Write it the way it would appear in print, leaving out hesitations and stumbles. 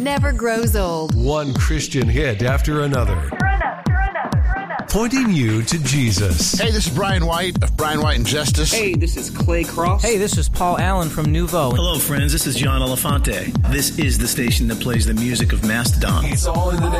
never grows old. One Christian hit after another. Pointing you to Jesus. Hey, this is Brian White of Brian White and Justice. Hey, this is Clay Cross. Hey, this is Paul Allen from Nouveau. Hello, friends. This is John Elefante. This is the station that plays the music of Mastodon. It's all in the name